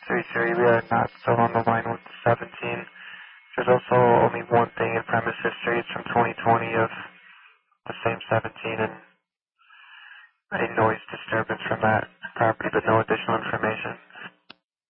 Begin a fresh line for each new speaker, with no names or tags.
633, we are not still on the line with 17. There's also only one thing in premise history. It's from 2020 of the same 17 and a noise disturbance from that property, but no additional information.